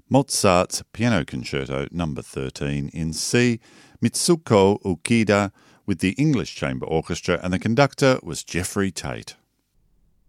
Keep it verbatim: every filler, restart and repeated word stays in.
Mozart's Piano Concerto number thirteen in C, Mitsuko Ukida with the English Chamber Orchestra, and the conductor was Jeffrey Tate.